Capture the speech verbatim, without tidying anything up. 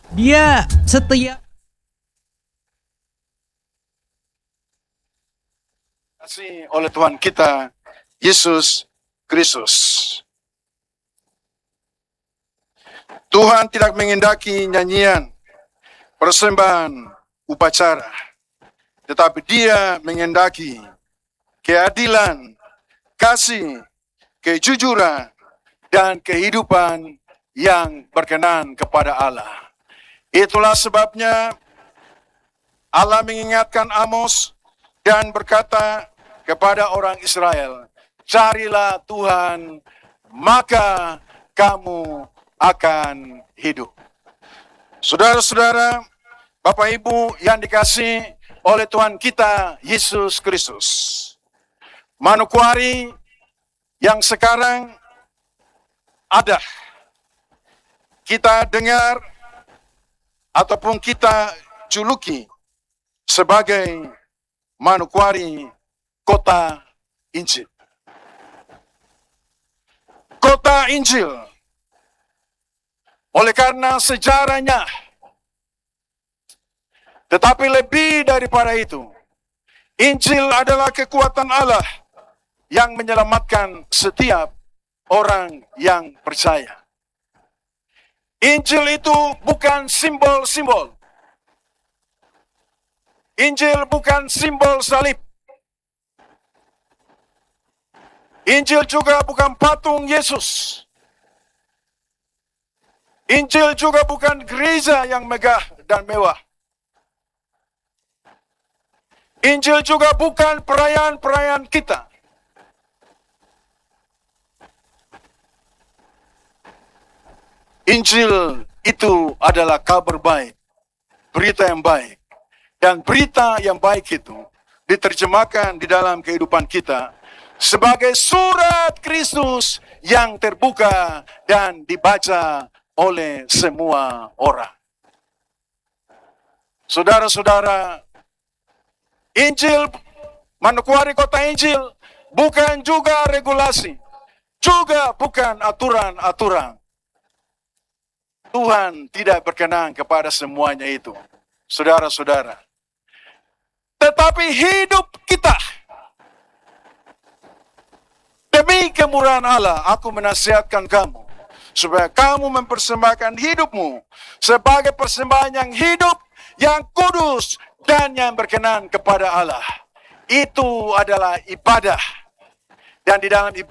Dia setia. Kasih oleh Tuhan kita Yesus Kristus. Tuhan tidak mengendaki nyanyian, persembahan, upacara, tetapi Dia mengendaki keadilan, kasih, kejujuran, dan kehidupan yang berkenan kepada Allah. Itulah sebabnya Allah mengingatkan Amos dan berkata kepada orang Israel, carilah Tuhan, maka kamu akan hidup. Saudara-saudara, Bapak Ibu yang dikasihi oleh Tuhan kita Yesus Kristus, Manokwari yang sekarang ada, kita dengar ataupun kita juluki sebagai Manokwari Kota Injil. Kota Injil. Oleh karena sejarahnya. Tetapi lebih daripada itu, Injil adalah kekuatan Allah yang menyelamatkan setiap orang yang percaya. Injil itu bukan simbol-simbol. Injil bukan simbol salib. Injil juga bukan patung Yesus. Injil juga bukan gereja yang megah dan mewah. Injil juga bukan perayaan-perayaan kita. Injil itu adalah kabar baik, berita yang baik. Dan berita yang baik itu diterjemahkan di dalam kehidupan kita sebagai surat Kristus yang terbuka dan dibaca oleh semua orang. Saudara-saudara, Injil, Manokwari Kota Injil bukan juga regulasi, juga bukan aturan-aturan. Tuhan tidak berkenan kepada semuanya itu, saudara-saudara. Tetapi hidup kita, demi kemurahan Allah, aku menasihatkan kamu, supaya kamu mempersembahkan hidupmu sebagai persembahan yang hidup, yang kudus, dan yang berkenan kepada Allah. Itu adalah ibadah. Dan di dalam ibadah